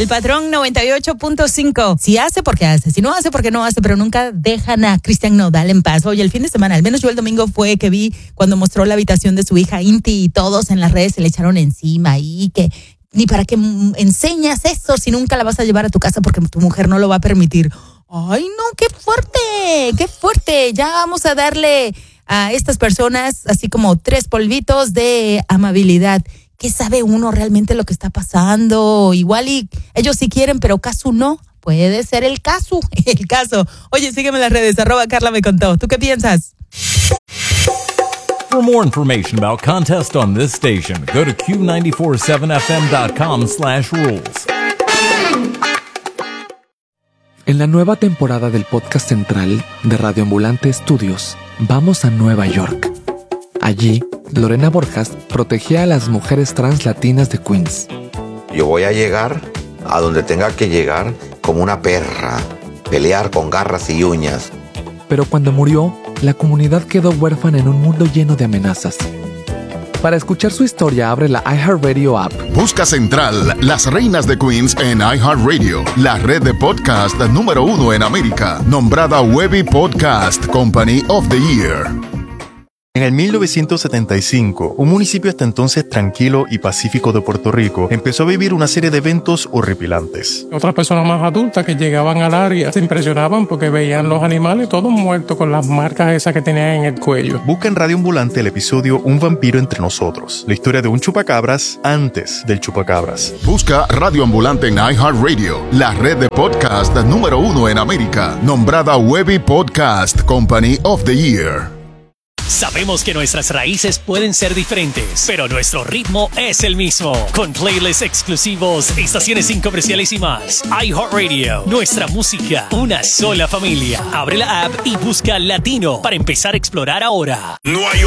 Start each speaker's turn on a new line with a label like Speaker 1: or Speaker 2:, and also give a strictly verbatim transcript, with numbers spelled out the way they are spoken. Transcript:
Speaker 1: El Patrón noventa y ocho punto cinco. Si hace, porque hace. Si no hace, porque no hace. Pero nunca dejan a Cristian Nodal en paz. Oye, el fin de semana, al menos yo el domingo fue que vi cuando mostró la habitación de su hija Inti y todos en las redes se le echaron encima y que ni para qué enseñas eso si nunca la vas a llevar a tu casa porque tu mujer no lo va a permitir. Ay, no, qué fuerte, qué fuerte. Ya vamos a darle a estas personas así como tres polvitos de amabilidad. ¿Qué sabe uno realmente lo que está pasando? Igual y ellos sí quieren, pero Casu no. Puede ser el caso, el caso. Oye, sígueme en las redes, arroba Carla me contó. ¿Tú qué piensas?
Speaker 2: For more information about contests on this station, go to Q nine four seven F M dot com slash rules.
Speaker 3: En la nueva temporada del podcast central de Radio Ambulante Estudios, vamos a Nueva York. Allí, Lorena Borjas protegía a las mujeres trans latinas de Queens.
Speaker 4: Yo voy a llegar a donde tenga que llegar como una perra, pelear con garras y uñas.
Speaker 3: Pero cuando murió, la comunidad quedó huérfana en un mundo lleno de amenazas. Para escuchar su historia, abre la iHeartRadio app.
Speaker 5: Busca Central, las reinas de Queens en iHeartRadio, la red de podcast número uno en América, nombrada Webby Podcast Company of the Year.
Speaker 6: En el mil novecientos setenta y cinco, un municipio hasta entonces tranquilo y pacífico de Puerto Rico empezó a vivir una serie de eventos horripilantes.
Speaker 7: Otras personas más adultas que llegaban al área se impresionaban porque veían los animales todos muertos con las marcas esas que tenían en el cuello.
Speaker 6: Busca en Radio Ambulante el episodio Un vampiro entre nosotros, la historia de un chupacabras antes del chupacabras.
Speaker 5: Busca Radio Ambulante en iHeartRadio, la red de podcast número uno en América, nombrada Webby Podcast Company of the Year.
Speaker 8: Sabemos que nuestras raíces pueden ser diferentes, pero nuestro ritmo es el mismo. Con playlists exclusivos, estaciones sin comerciales y más. iHeartRadio, nuestra música, una sola familia. Abre la app y busca Latino para empezar a explorar ahora.
Speaker 5: No hay